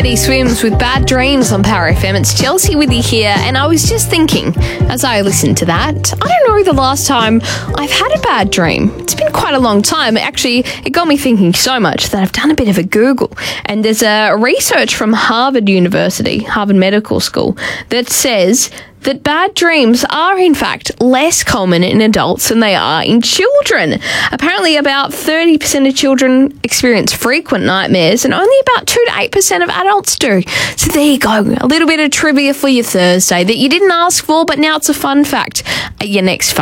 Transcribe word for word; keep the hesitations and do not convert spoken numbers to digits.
Teddy Swims with Bad Dreams on Power F M. It's Chelsea with you here, and I was just thinking as I listened to that, I don't know the last time I've had a bad dream. It's been quite a long time. Actually, it got me thinking so much that I've done a bit of a Google, and there's a research from Harvard University, Harvard Medical School, that says that bad dreams are, in fact, less common in adults than they are in children. Apparently, about thirty percent of children experience frequent nightmares, and only about two to eight percent of adults do. So there you go. A little bit of trivia for your Thursday that you didn't ask for, but now it's a fun fact at your next